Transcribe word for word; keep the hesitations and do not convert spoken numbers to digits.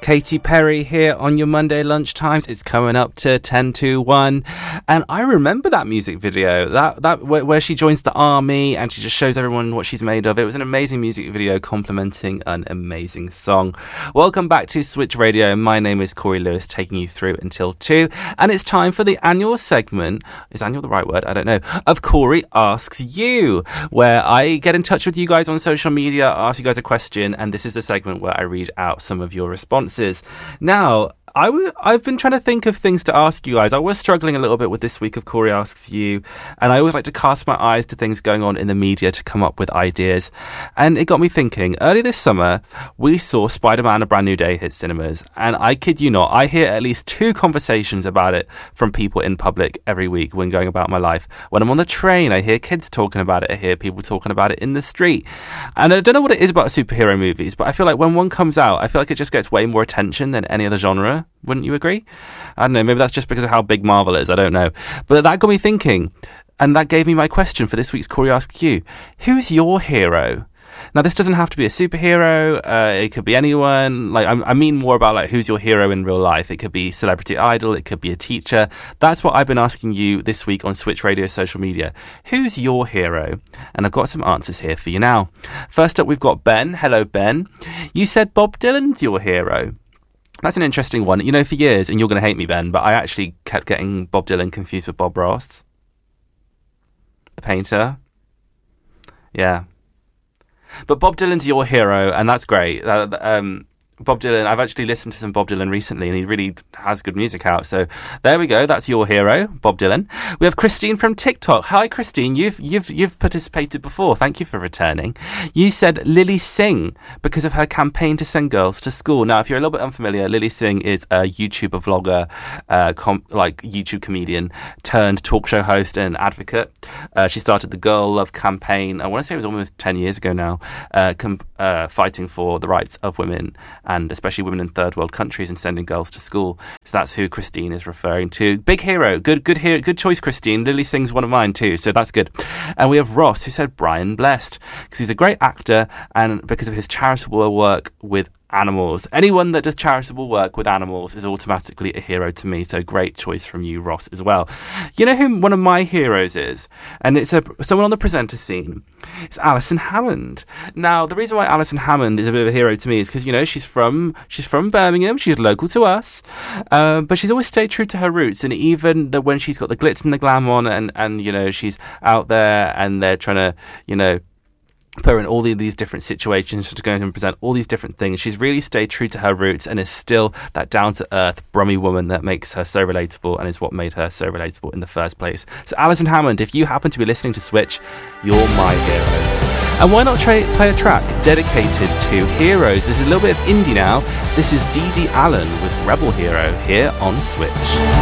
Katy Perry here on your Monday lunchtimes. It's coming up to ten to one, and I remember that music video, that that where, where she joins the army and she just shows everyone what she's made of. It was an amazing music video complimenting an amazing song. Welcome back to Switch Radio. My name is Corey Lewis, taking you through until two, and it's time for the annual segment. Is annual the right word? I don't know. Of Corey Asks You, where I get in touch with you guys on social media, ask you guys a question, and this is a segment where I read out some of your responses. Now, I w- I've been trying to think of things to ask you guys. I was struggling a little bit with this week of Corey Asks You, and I always like to cast my eyes to things going on in the media to come up with ideas. And it got me thinking. Earlier this summer, we saw Spider-Man: A Brand New Day hit cinemas, and I kid you not, I hear at least two conversations about it from people in public every week when going about my life. When I'm on the train, I hear kids talking about it. I hear people talking about it in the street. And I don't know what it is about superhero movies, but I feel like when one comes out, I feel like it just gets way more attention than any other genre. Wouldn't you agree? I don't know, maybe that's just because of how big Marvel is, I don't know. But that got me thinking, and that gave me my question for this week's Corey Asks You. Who's your hero? Now, this doesn't have to be a superhero, uh, it could be anyone. Like, I, I mean more about like who's your hero in real life. It could be celebrity idol, it could be a teacher. That's what I've been asking you this week on Switch Radio social media. Who's your hero? And I've got some answers here for you now. First up, we've got Ben. Hello, Ben. You said Bob Dylan's your hero. That's an interesting one. You know, for years, and you're going to hate me, Ben, but I actually kept getting Bob Dylan confused with Bob Ross, the painter. Yeah. But Bob Dylan's your hero, and that's great. Uh, um, Bob Dylan, I've actually listened to some Bob Dylan recently, and he really has good music out. So there we go. That's your hero, Bob Dylan. We have Christine from TikTok. Hi, Christine. You've you've you've participated before. Thank you for returning. You said Lily Singh because of her campaign to send girls to school. Now, if you're a little bit unfamiliar, Lily Singh is a YouTuber, vlogger, uh, com- like YouTube comedian turned talk show host and advocate. Uh, she started the Girl Love campaign. I want to say it was almost ten years ago now, uh, com- uh, fighting for the rights of women, and especially women in third world countries, and sending girls to school. So that's who Christine is referring to. Big hero. Good good hero. Good choice, Christine. Lily Singh's one of mine too, so that's good. And we have Ross, who said Brian Blessed, because he's a great actor and because of his charitable work with animals. Anyone that does charitable work with animals is automatically a hero to me, so great choice from you, Ross, as well. You know who one of my heroes is? And it's a someone on the presenter scene. It's Alison Hammond. Now, the reason why Alison Hammond is a bit of a hero to me is because, you know, she's from she's from Birmingham, she's local to us, uh, but she's always stayed true to her roots, and even that when she's got the glitz and the glam on, and, and you know, she's out there and they're trying to, you know, put her in all these different situations to go and present all these different things. She's really stayed true to her roots and is still that down-to-earth, brummy woman that makes her so relatable and is what made her so relatable in the first place. So Alison Hammond, if you happen to be listening to Switch, you're my hero. And why not tra- play a track dedicated to heroes? There's a little bit of indie now. This is Dee Dee Allen with Rebel Hero here on Switch.